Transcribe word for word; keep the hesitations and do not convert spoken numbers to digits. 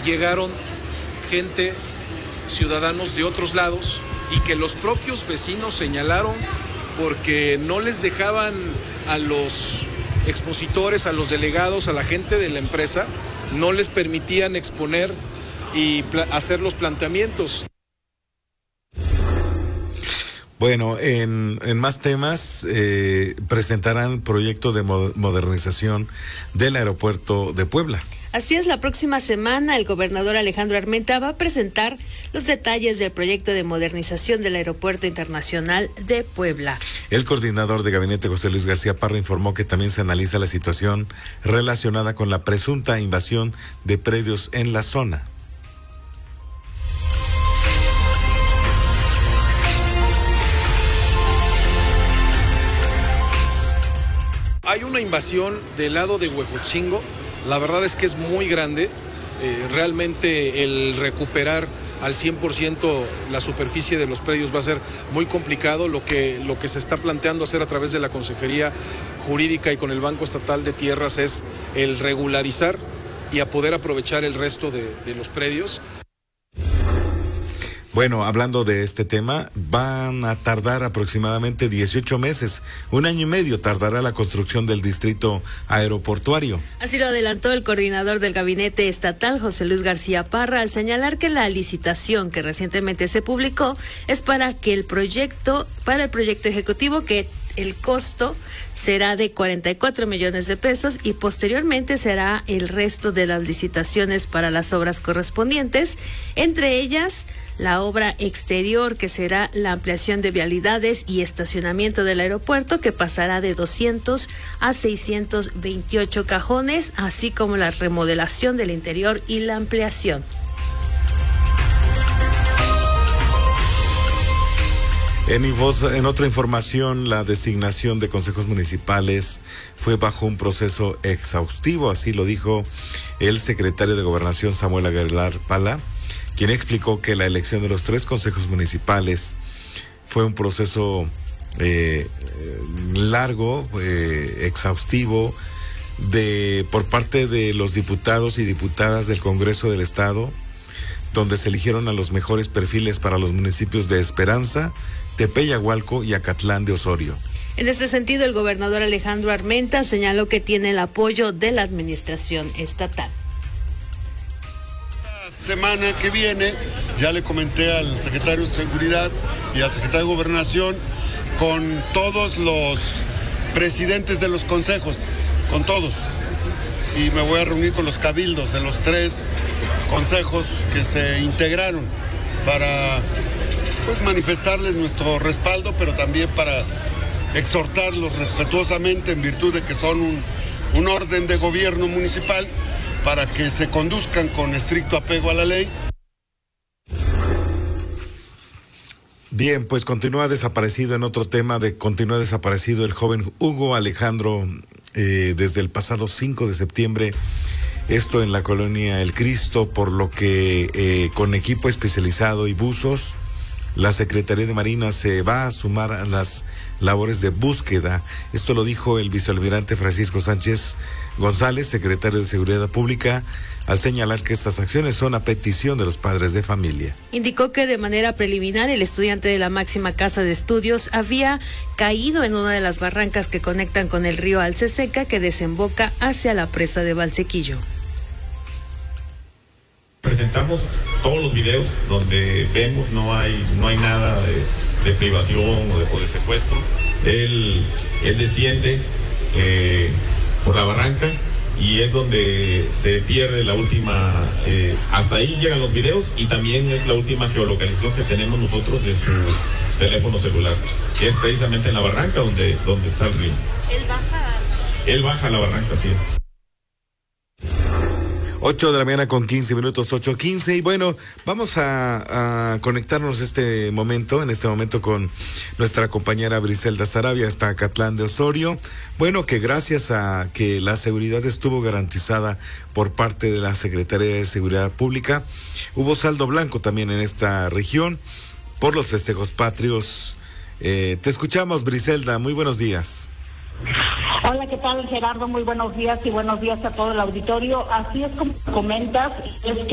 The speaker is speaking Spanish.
llegaron gente, ciudadanos de otros lados, y que los propios vecinos señalaron porque no les dejaban a los expositores, a los delegados, a la gente de la empresa, no les permitían exponer y hacer los planteamientos. Bueno, en, en más temas, eh, presentarán proyecto de modernización del aeropuerto de Puebla. Así es, la próxima semana el gobernador Alejandro Armenta va a presentar los detalles del proyecto de modernización del Aeropuerto Internacional de Puebla. El coordinador de gabinete, José Luis García Parra, informó que también se analiza la situación relacionada con la presunta invasión de predios en la zona. Hay una invasión del lado de Huejotzingo. La verdad es que es muy grande, eh, realmente el recuperar al cien por ciento la superficie de los predios va a ser muy complicado. Lo que, lo que se está planteando hacer a través de la Consejería Jurídica y con el Banco Estatal de Tierras es el regularizar y a poder aprovechar el resto de, de los predios. Bueno, hablando de este tema, van a tardar aproximadamente dieciocho meses, un año y medio tardará la construcción del distrito aeroportuario. Así lo adelantó el coordinador del gabinete estatal, José Luis García Parra, al señalar que la licitación que recientemente se publicó es para que el proyecto, para el proyecto ejecutivo, que el costo será de cuarenta y cuatro millones de pesos y posteriormente será el resto de las licitaciones para las obras correspondientes, entre ellas la obra exterior, que será la ampliación de vialidades y estacionamiento del aeropuerto, que pasará de doscientos a seiscientos veintiocho cajones, así como la remodelación del interior y la ampliación. En, en otra información, la designación de consejos municipales fue bajo un proceso exhaustivo, así lo dijo el secretario de Gobernación, Samuel Aguilar Pala, quien explicó que la elección de los tres consejos municipales fue un proceso eh, largo, eh, exhaustivo, de por parte de los diputados y diputadas del Congreso del Estado, donde se eligieron a los mejores perfiles para los municipios de Esperanza, Tepeyagualco y Acatlán de Osorio. En este sentido, el gobernador Alejandro Armenta señaló que tiene el apoyo de la administración estatal. Semana que viene, ya le comenté al secretario de Seguridad y al secretario de Gobernación, con todos los presidentes de los consejos, con todos. Y me voy a reunir con los cabildos de los tres consejos que se integraron para pues, manifestarles nuestro respaldo, pero también para exhortarlos respetuosamente en virtud de que son un, un orden de gobierno municipal, para que se conduzcan con estricto apego a la ley. Bien, pues continúa desaparecido en otro tema, de continúa desaparecido el joven Hugo Alejandro eh, desde el pasado cinco de septiembre, esto en la colonia El Cristo, por lo que eh, con equipo especializado y buzos, la Secretaría de Marina se va a sumar a las labores de búsqueda. Esto lo dijo el vicealmirante Francisco Sánchez González, secretario de Seguridad Pública, al señalar que estas acciones son a petición de los padres de familia. Indicó que de manera preliminar el estudiante de la máxima casa de estudios había caído en una de las barrancas que conectan con el río Alceseca, que desemboca hacia la presa de Valsequillo. Presentamos todos los videos donde vemos no hay no hay nada de, de privación o de, o de secuestro. Él, él desciende eh, por la barranca y es donde se pierde la última, eh, hasta ahí llegan los videos, y también es la última geolocalización que tenemos nosotros de su teléfono celular, que es precisamente en la barranca donde, donde está el río. Él baja. Él baja la barranca, así es. ocho de la mañana con quince minutos, ocho quince, y bueno, vamos a, a conectarnos este momento, en este momento con nuestra compañera Briselda Sarabia, hasta Acatlán de Osorio. Bueno, que gracias a que la seguridad estuvo garantizada por parte de la Secretaría de Seguridad Pública, hubo saldo blanco también en esta región por los festejos patrios. Eh, te escuchamos, Briselda, muy buenos días. Hola, ¿qué tal, Gerardo? Muy buenos días y buenos días a todo el auditorio. Así es como comentas, es que